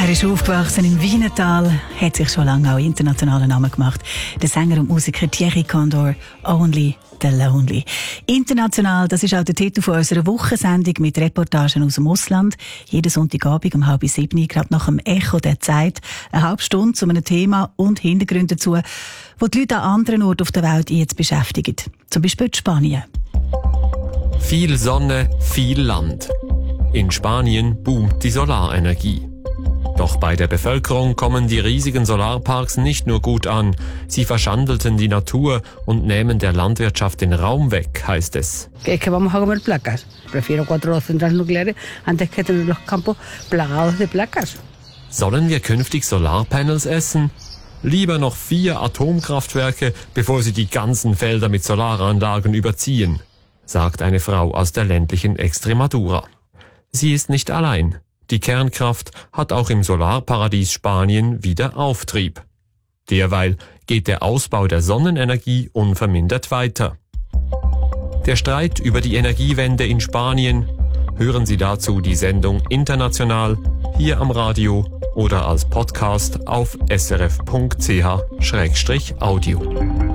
Er ist aufgewachsen im Wienertal, hat sich schon lange auch internationalen Namen gemacht. Der Sänger und Musiker Thierry Condor, Only the Lonely. International, das ist auch der Titel von unserer Wochensendung mit Reportagen aus dem Ausland. Jeden Sonntagabend um 6:30, gerade nach dem Echo der Zeit. Eine halbe Stunde zu einem Thema und Hintergründen dazu, die die Leute an anderen Orten auf der Welt jetzt beschäftigen. Zum Beispiel in Spanien. Viel Sonne, viel Land. In Spanien boomt die Solarenergie. Doch bei der Bevölkerung kommen die riesigen Solarparks nicht nur gut an. Sie verschandelten die Natur und nehmen der Landwirtschaft den Raum weg, heißt es. Sollen wir künftig Solarpanels essen? Lieber noch 4 Atomkraftwerke, bevor sie die ganzen Felder mit Solaranlagen überziehen, sagt eine Frau aus der ländlichen Extremadura. Sie ist nicht allein. Die Kernkraft hat auch im Solarparadies Spanien wieder Auftrieb. Derweil geht der Ausbau der Sonnenenergie unvermindert weiter. Der Streit über die Energiewende in Spanien. Hören Sie dazu die Sendung International hier am Radio oder als Podcast auf srf.ch/audio.